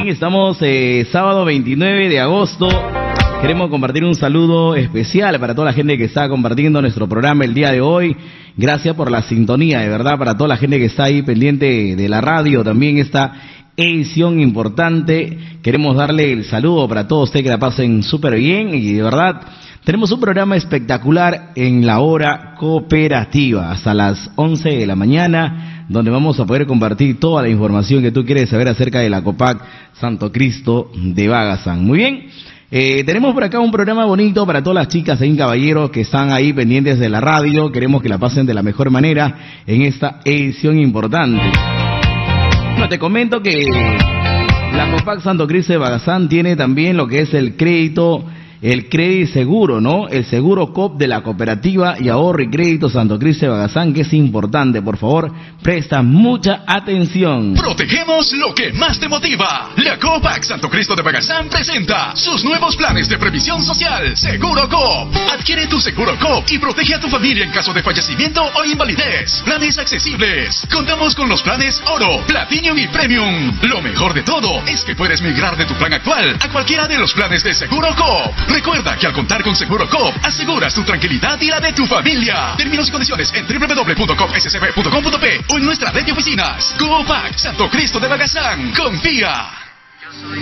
estamos sábado 29 de agosto. Queremos compartir un saludo especial para toda la gente que está compartiendo nuestro programa el día de hoy. Gracias por la sintonía, de verdad, para toda la gente que está ahí pendiente de la radio, también esta edición importante. Queremos darle el saludo para todos ustedes, que la pasen súper bien y de verdad tenemos un programa espectacular en la hora cooperativa hasta las 11 de la mañana, donde vamos a poder compartir toda la información que tú quieres saber acerca de la Copac Santo Cristo de Bagasan. Muy bien. Tenemos por acá un programa bonito para todas las chicas y caballeros que están ahí pendientes de la radio. Queremos que la pasen de la mejor manera en esta edición importante. Bueno, te comento que la Copac Santo Cristo de Bagasan tiene también lo que es el crédito seguro, ¿no? El seguro COP de la Cooperativa y Ahorro y Crédito Santo Cristo de Bagasan, que es importante. Por favor, presta mucha atención. Protegemos lo que más te motiva. La Copac Santo Cristo de Bagasan presenta sus nuevos planes de previsión social. Seguro COP. Adquiere tu seguro COP y protege a tu familia en caso de fallecimiento o invalidez. Planes accesibles. Contamos con los planes Oro, Platinum y Premium. Lo mejor de todo es que puedes migrar de tu plan actual a cualquiera de los planes de seguro COP. Recuerda que al contar con Seguro COP, aseguras tu tranquilidad y la de tu familia. Términos y condiciones en www.copscb.com.p o en nuestra red de oficinas. Copac Santo Cristo de Bagasan. Confía.